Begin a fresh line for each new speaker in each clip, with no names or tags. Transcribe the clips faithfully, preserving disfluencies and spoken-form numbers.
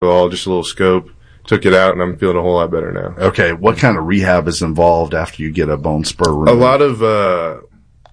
all just a little scope. Took it out, and I'm feeling a whole lot better now.
Okay, what kind of rehab is involved after you get a bone spur removed?
A lot of, uh,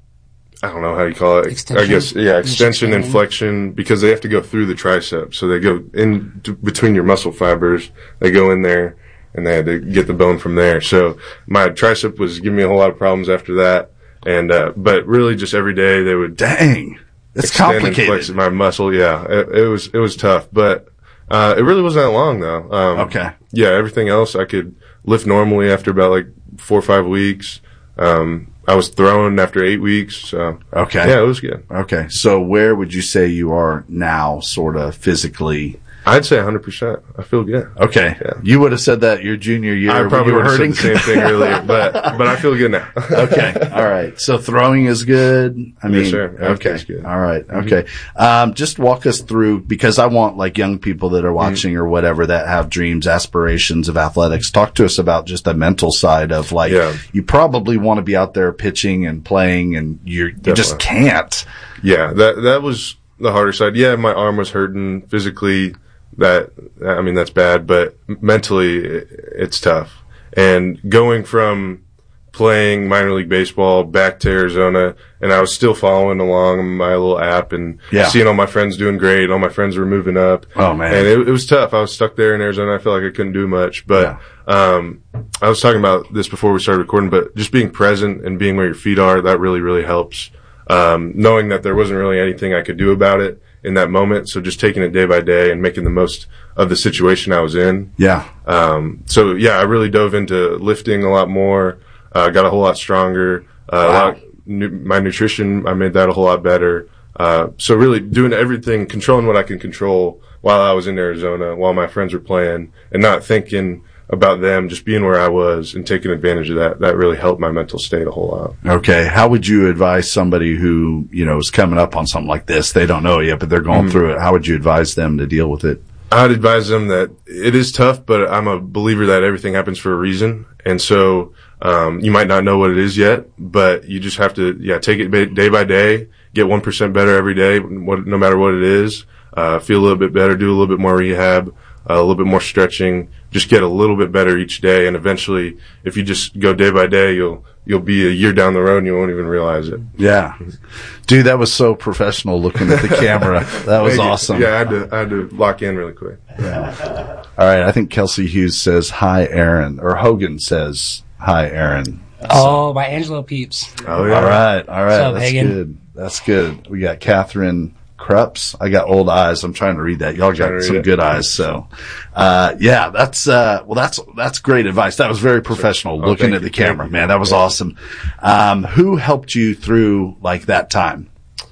I don't know how you call it.
Extension?
I guess, yeah, extension and flexion, because they have to go through the tricep. So they go in t- between your muscle fibers. They go in there, and they had to get the bone from there. So my tricep was giving me a whole lot of problems after that. And, uh, but really just every day they would.
Dang. It's
extend
complicated.
And flex my muscle. Yeah. It, it was, it was tough, but, uh, it really wasn't that long though. Um,
okay.
Yeah. Everything else I could lift normally after about like four or five weeks. Um, I was throwing after eight weeks. So
okay.
Yeah, it was good.
Okay. So where would you say you are now, sort of physically?
I'd say one hundred percent. I feel good.
Okay.
Yeah.
You would have said that your junior year.
I probably
you were
would have
hurting.
said the same thing earlier, but but I feel good now.
Okay. All right. So throwing is good. I mean,
yes, sir.
okay.
Everything's good.
All right. Okay. Mm-hmm. Um, just walk us through, because I want like young people that are watching mm-hmm. or whatever that have dreams, aspirations of athletics. Talk to us about just the mental side of like,
yeah.
you probably want to be out there pitching and playing, and you're, you just can't.
Yeah. That, that was the harder side. Yeah. My arm was hurting physically. That, I mean, that's bad, but mentally it's tough. And going from playing minor league baseball back to Arizona, and I was still following along my little app and
yeah.
seeing all my friends doing great. All my friends were moving up.
Oh man.
And it, it was tough. I was stuck there in Arizona. I felt like I couldn't do much, but, yeah. um, I was talking about this before we started recording, but just being present and being where your feet are, that really, really helps. Um, knowing that there wasn't really anything I could do about it in that moment. So just taking it day by day and making the most of the situation I was in.
Yeah.
Um, so yeah, I really dove into lifting a lot more, uh, got a whole lot stronger, uh,
wow.
a lot, nu- my nutrition, I made that a whole lot better. Uh, so really doing everything, controlling what I can control while I was in Arizona, while my friends were playing, and not thinking about them, just being where I was and taking advantage of that. That really helped my mental state a whole lot.
Okay. How would you advise somebody who, you know, is coming up on something like this? They don't know it yet, but they're going mm-hmm. through it. How would you advise them to deal with it?
I'd advise them that it is tough, but I'm a believer that everything happens for a reason. And so, um, you might not know what it is yet, but you just have to, yeah, take it day by day, get one percent better every day, what, no matter what it is, uh, feel a little bit better, do a little bit more rehab, uh, a little bit more stretching, just get a little bit better each day. And eventually, if you just go day by day, you'll, you'll be a year down the road and you won't even realize it.
Yeah. Dude, that was so professional looking at the camera. That was awesome.
Yeah, I had to, I had to lock in really quick.
Yeah. All right. I think Kelsey Hughes says, hi, Aaron, or Hogan says, hi, Aaron.
Oh, by Angelo Peeps.
Oh, yeah.
All right. All right.
What's up,
That's
Hagen?
good. That's good. We got Catherine Krups. I got old eyes. I'm trying to read that. Y'all got some good eyes. So, uh, yeah, that's, uh, well, that's, that's great advice. That was very professional
oh,
looking at the camera, man. That was awesome. Um, who helped you through like that time?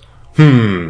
Hmm.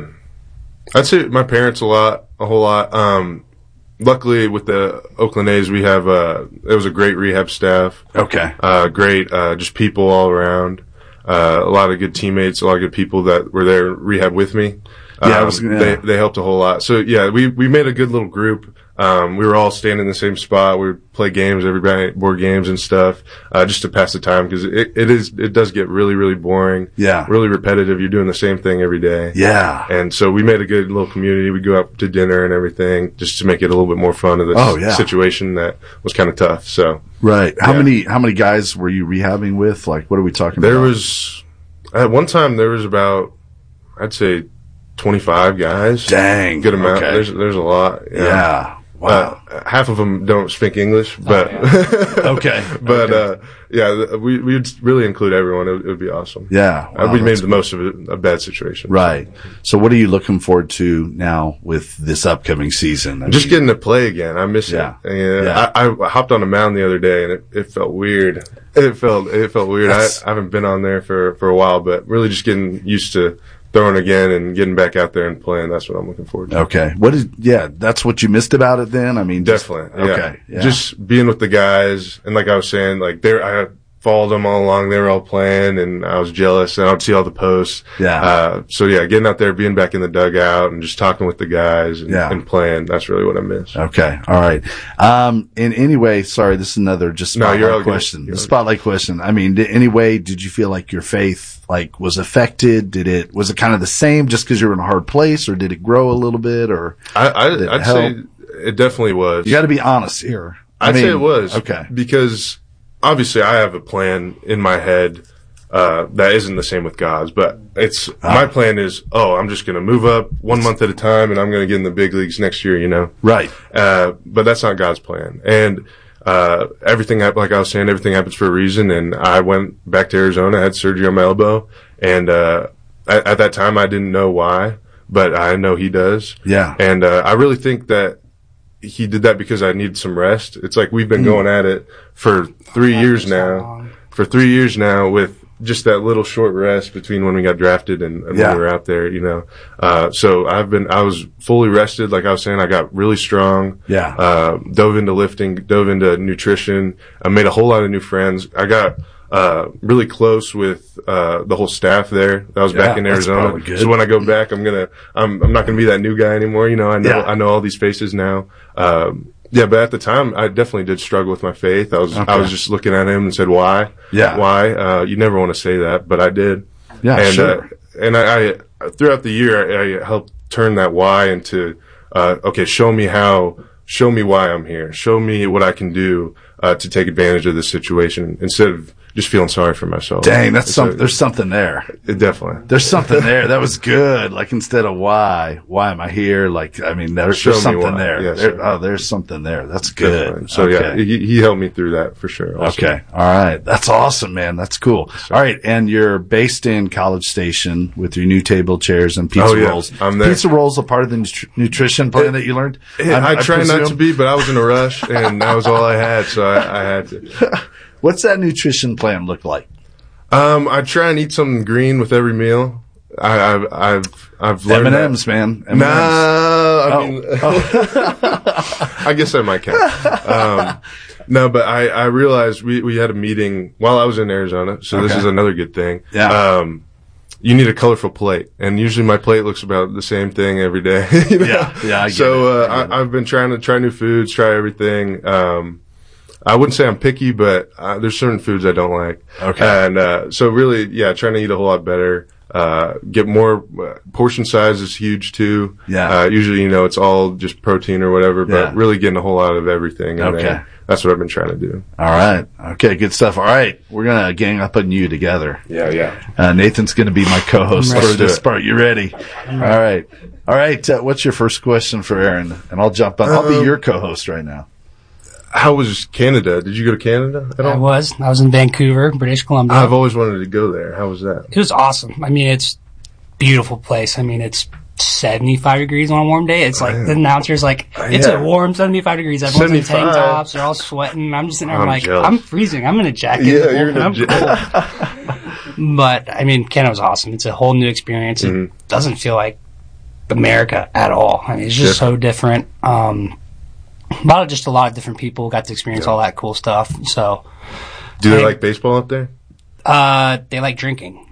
I'd say my parents a lot, a whole lot. Um, luckily with the Oakland A's, we have, uh, it was a great rehab staff.
Okay.
Uh, great, uh, just people all around. Uh, a lot of good teammates, a lot of good people that were there rehab with me.
Yeah,
um,
I was, yeah.
they they helped a whole lot. So yeah, we we made a good little group. Um, we were all staying in the same spot. We would play games, everybody board games and stuff, uh, just to pass the time because it it is it does get really really boring.
Yeah,
really repetitive. You're doing the same thing every day.
Yeah,
and so we made a good little community. We go out to dinner and everything just to make it a little bit more fun of this
oh, yeah.
situation that was kind of tough. So
right, how
yeah.
many how many guys were you rehabbing with? Like, what are we talking
there
about?
There was at one time there was about I'd say twenty-five guys.
Dang.
Good amount.
Okay.
There's, there's a lot.
Yeah. yeah. Wow.
Uh, half of them don't speak English, but.
Oh, yeah. okay.
But,
okay.
uh, yeah, we, we'd really include everyone. It would, it would be awesome.
Yeah.
Wow, uh, we made the
cool.
most of it, a bad situation.
Right. So what are you looking forward to now with this upcoming season? I
Just
mean,
getting to play again. I miss
yeah.
it. Yeah.
yeah.
I, I hopped on a mound the other day and it, it felt weird. It felt, it felt weird. I, I haven't been on there for, for a while, but really just getting used to throwing again and getting back out there and playing. That's what I'm looking forward to.
Okay. What is, yeah, that's what you missed about it then? I mean, just,
definitely. Yeah.
Okay. Yeah.
Just being with the guys. And like I was saying, like there, I followed them all along. They were all playing and I was jealous and I'd see all the posts.
Yeah.
Uh, so yeah, getting out there, being back in the dugout and just talking with the guys and,
yeah.
and playing. That's really what I miss.
Okay. All right. Um, in any way, sorry, this is another just spotlight
no, you're all
question.
You're
the spotlight question. I mean, did, any way did you feel like your faith like was affected? Did it, was it kind of the same just because you were in a hard place or did it grow a little bit or?
I, I, I'd
help?
say it definitely was.
You got to be honest here. I
I'd
mean,
say it was.
Okay.
Because obviously I have a plan in my head uh, that isn't the same with God's, but it's
Ah.
my plan is, oh, I'm just going to move up one month at a time and I'm going to get in the big leagues next year, you know?
Right.
Uh, but that's not God's plan. And uh, everything, like I was saying, everything happens for a reason. And I went back to Arizona, had surgery on my elbow. And uh, at, at that time, I didn't know why, but I know he does.
Yeah.
And uh, I really think that he did that because I needed some rest. It's like we've been mm. going at it for three years now. For three years now with just that little short rest between when we got drafted and, and
yeah.
when we were out there, you know. Uh, so I've been, I was fully rested. Like I was saying, I got really strong.
Yeah.
Uh, dove into lifting, dove into nutrition. I made a whole lot of new friends. I got, uh, really close with, uh, the whole staff there. That was
yeah,
back in Arizona.
Good.
So when I go back, I'm gonna, I'm, I'm not gonna be that new guy anymore. You know, I know,
yeah.
I know all these faces now. Um, Yeah, but at the time, I definitely did struggle with my faith. I was,
okay.
I was just looking at him and said, "Why?
Yeah,
why?" Uh, you never want to say that, but I did.
Yeah,
and,
sure.
Uh, and I, I, throughout the year, I, I helped turn that why into, uh, okay, show me how, show me why I'm here, show me what I can do uh, to take advantage of this situation instead of just feeling sorry for myself.
Dang, that's some, there's something there.
It definitely.
There's something there. That was good. Like instead of why, why am I here? Like, I mean, there's, there's something there.
Yes,
there. Oh, there's something there. That's good.
Definitely. So okay. yeah, he, he helped me through that for sure. Also.
Okay. All right. That's awesome, man. That's cool. Yes, all right. And you're based in College Station with your new table chairs and pizza
oh, yeah.
rolls.
I'm there.
Pizza rolls a part of the nutri- nutrition plan it, that you learned?
It, I, I try not to be, but I was in a rush and that was all I had. So I, I had to.
What's that nutrition plan look like?
Um, I try and eat something green with every meal. I, I've, I've, I've learned
M and M's,
that.
man. M and M's.
Nah, I
oh.
mean, oh. I guess I might count. Um, no, but I, I realized we, we had a meeting while I was in Arizona. So okay. This is another good thing.
Yeah.
Um, you need a colorful plate, and usually my plate looks about the same thing every day. You know?
Yeah, yeah. I get
so,
it.
uh, I, I've been trying to try new foods, try everything. Um, I wouldn't say I'm picky, but uh, there's certain foods I don't like.
Okay.
And uh, so really, yeah, trying to eat a whole lot better. Uh, get more uh, portion size is huge too.
Yeah.
Uh, usually, you know, it's all just protein or whatever, but
yeah.
really getting a whole lot of everything.
Okay.
There. That's what I've been trying to do.
All right. Okay. Good stuff. All right. We're going to gang up on you together.
Yeah. Yeah.
Uh, Nathan's going to be my co-host for this part. You ready? All right. All right. Uh, what's your first question for Aaron? And I'll jump on. I'll be your co-host right now.
How was Canada? Did you go to Canada at all?
I was. I was in Vancouver, British Columbia.
I've always wanted to go there. How was that?
It was awesome. I mean, it's a beautiful place. I mean, it's seventy-five degrees on a warm day. It's like the announcer's like, it's
yeah.
a warm seventy-five degrees. Everyone's in tank
seventy-five
tops. They're all sweating. I'm just sitting there
I'm
like,
jealous.
I'm freezing. I'm in a jacket.
Yeah, you're in a
I'm
jacket.
cold. But, I mean, Canada was awesome. It's a whole new experience. It
mm-hmm.
doesn't feel like America at all. I mean, it's just different. so different. Um, a lot of just a lot of different people got to experience yeah. all that cool stuff. So,
do they
I,
like baseball up there?
Uh, they like drinking.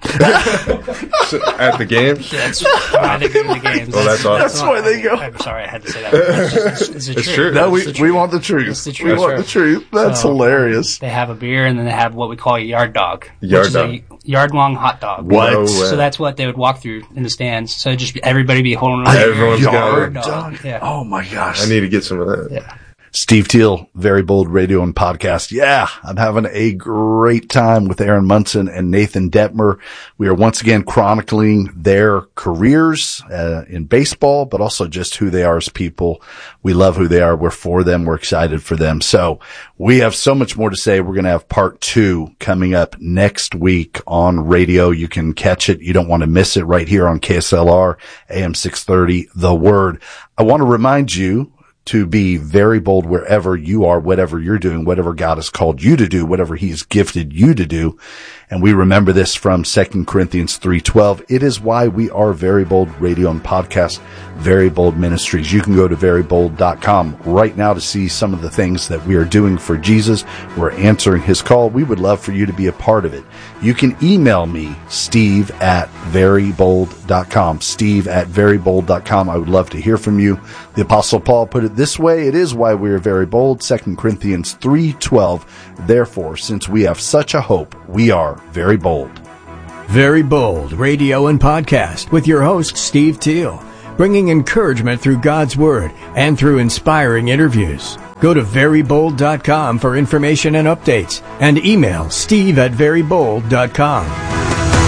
So, at the games?
That's why they go to the games.
Well, that's, that's awesome.
That's why they go.
I'm sorry, I had to say that. It's, just, it's, it's,
it's true.
No, we,
it's
we want the truth.
It's the truth.
We want the truth. That's
so,
hilarious.
They have a beer and then they have what we call a yard dog.
Yard
which
dog.
Is a yard-long hot dog.
What?
No
so that's what they would walk through in the stands. So just everybody be holding
on. Everyone's
yard
got
dog.
dog. Yeah.
Oh my gosh.
I need to get some of that.
Yeah.
Steve Teal, Very Bold Radio and Podcast. Yeah, I'm having a great time with Aaron Munson and Nathan Detmer. We are once again chronicling their careers uh, in baseball, but also just who they are as people. We love who they are. We're for them. We're excited for them. So we have so much more to say. We're going to have part two coming up next week on radio. You can catch it. You don't want to miss it right here on K S L R, A M six thirty, The Word. I want to remind you to be very bold wherever you are, whatever you're doing, whatever God has called you to do, whatever He's gifted you to do. And we remember this from Second Corinthians three twelve. It is why we are Very Bold Radio and Podcast, Very Bold Ministries. You can go to very bold dot com right now to see some of the things that we are doing for Jesus. We're answering His call. We would love for you to be a part of it. You can email me, Steve at very bold dot com, Steve at very bold dot com. I would love to hear from you. The Apostle Paul put it this way, it is why we are very bold, Second Corinthians three twelve. Therefore, since we have such a hope, we are very bold.
Very Bold Radio and Podcast with your host, Steve Teal. bringing encouragement through God's Word and through inspiring interviews. Go to very bold dot com for information and updates, and email steve at very bold dot com.